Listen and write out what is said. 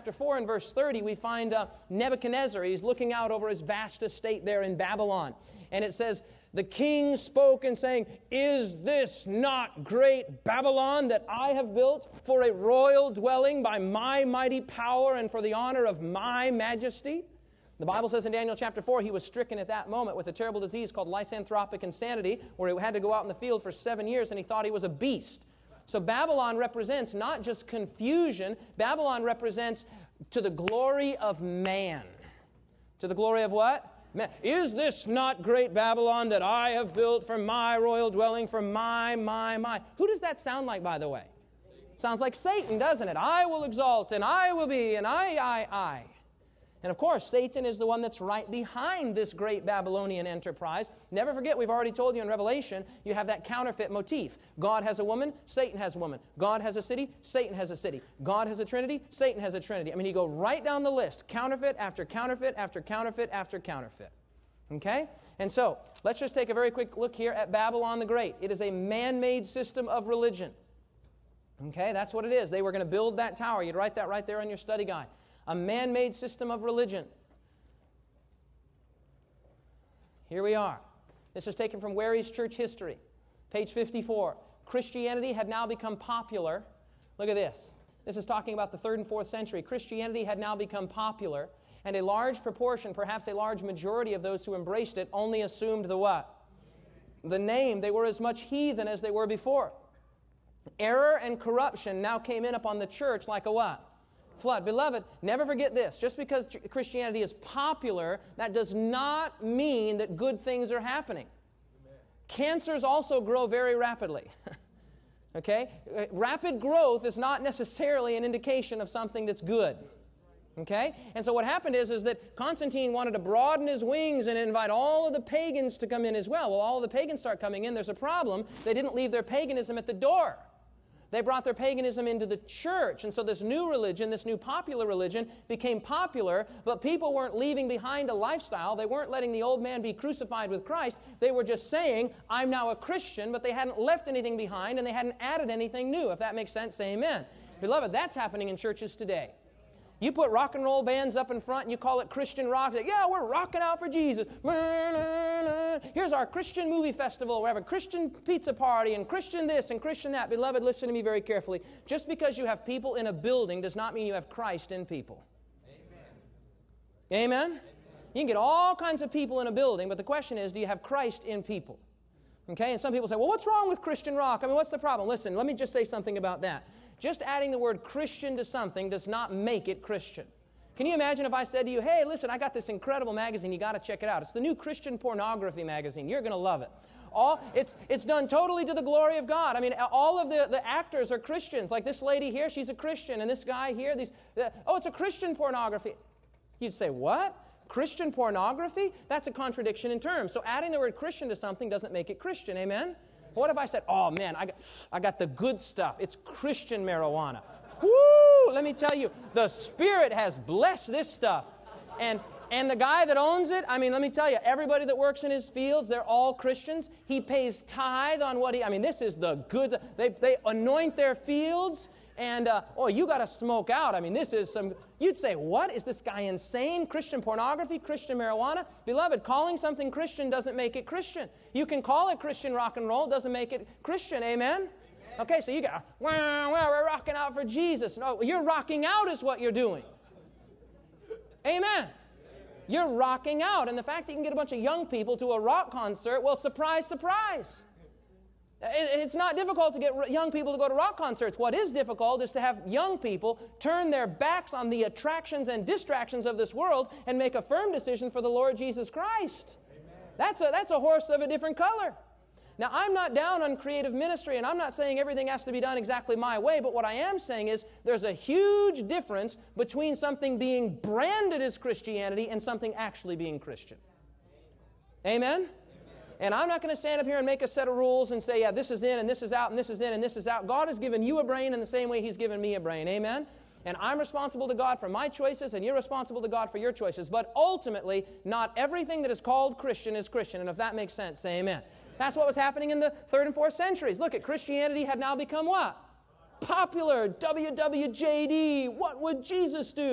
chapter 4 and verse 30, we find Nebuchadnezzar. He's looking out over his vast estate there in Babylon. And it says, the king spoke and saying, is this not great Babylon that I have built for a royal dwelling by my mighty power and for the honor of my majesty? The Bible says in Daniel chapter 4, he was stricken at that moment with a terrible disease called lysanthropic insanity, where he had to go out in the field for 7 years and he thought he was a beast. So Babylon represents not just confusion, Babylon represents to the glory of man. To the glory of what? Man. Is this not great Babylon that I have built for my royal dwelling, for my? Who does that sound like, by the way? Sounds like Satan, doesn't it? I will exalt, and I will be, and I. And of course, Satan is the one that's right behind this great Babylonian enterprise. Never forget, we've already told you in Revelation, you have that counterfeit motif. God has a woman, Satan has a woman. God has a city, Satan has a city. God has a trinity, Satan has a trinity. I mean, you go right down the list, counterfeit after counterfeit after counterfeit after counterfeit. Okay? And so, let's just take a very quick look here at Babylon the Great. It is a man-made system of religion. Okay, that's what it is. They were going to build that tower. You'd write that right there on your study guide. A man-made system of religion. Here we are. This is taken from Ware's Church History, page 54. Christianity had now become popular. Look at this. This is talking about the 3rd and 4th century. Christianity had now become popular, and a large proportion, perhaps a large majority of those who embraced it only assumed the what? The name. They were as much heathen as they were before. Error and corruption now came in upon the church like a what? Flood. Beloved, never forget this. Just because Christianity is popular, that does not mean that good things are happening. Amen. Cancers also grow very rapidly. Okay? Rapid growth is not necessarily an indication of something that's good. Okay? And so what happened is that Constantine wanted to broaden his wings and invite all of the pagans to come in as well. Well, all of the pagans start coming in. There's a problem. They didn't leave their paganism at the door. They brought their paganism into the church. And so this new religion, this new popular religion, became popular, but people weren't leaving behind a lifestyle. They weren't letting the old man be crucified with Christ. They were just saying, I'm now a Christian, but they hadn't left anything behind and they hadn't added anything new. If that makes sense, say amen. Beloved, that's happening in churches today. You put rock and roll bands up in front and you call it Christian rock. Like, yeah, we're rocking out for Jesus. Here's our Christian movie festival. We have a Christian pizza party and Christian this and Christian that. Beloved, listen to me very carefully. Just because you have people in a building does not mean you have Christ in people. Amen? Amen? You can get all kinds of people in a building, but the question is, do you have Christ in people? Okay, and some people say, well, what's wrong with Christian rock? I mean, what's the problem? Listen, let me just say something about that. Just adding the word Christian to something does not make it Christian. Can you imagine if I said to you, hey, listen, I got this incredible magazine, you got to check it out. It's the new Christian pornography magazine. You're going to love it. It's done totally to the glory of God. I mean, all of the actors are Christians. Like this lady here, she's a Christian, and this guy here, it's a Christian pornography. You'd say, what? Christian pornography? That's a contradiction in terms. So adding the word Christian to something doesn't make it Christian. Amen? What if I said, oh man, I got the good stuff. It's Christian marijuana. Woo! Let me tell you, the Spirit has blessed this stuff. And the guy that owns it, I mean, let me tell you, everybody that works in his fields, they're all Christians. He pays tithe on what this is the good. They anoint their fields. And, you got to smoke out. I mean, this is some, you'd say, what? Is this guy insane? Christian pornography, Christian marijuana? Beloved, calling something Christian doesn't make it Christian. You can call it Christian rock and roll, doesn't make it Christian. Amen? Amen. Okay, so you got, we're rocking out for Jesus. No, you're rocking out is what you're doing. Amen. Amen. You're rocking out. And the fact that you can get a bunch of young people to a rock concert, well, surprise, surprise. It's not difficult to get young people to go to rock concerts. What is difficult is to have young people turn their backs on the attractions and distractions of this world and make a firm decision for the Lord Jesus Christ. Amen. That's a horse of a different color. Now, I'm not down on creative ministry, and I'm not saying everything has to be done exactly my way, but what I am saying is there's a huge difference between something being branded as Christianity and something actually being Christian. Amen? And I'm not going to stand up here and make a set of rules and say, yeah, this is in and this is out and this is in and this is out. God has given you a brain in the same way He's given me a brain. Amen? And I'm responsible to God for my choices and you're responsible to God for your choices. But ultimately, not everything that is called Christian is Christian. And if that makes sense, say amen. That's what was happening in the 3rd and 4th centuries. Look, Christianity had now become what? Popular. WWJD. What would Jesus do?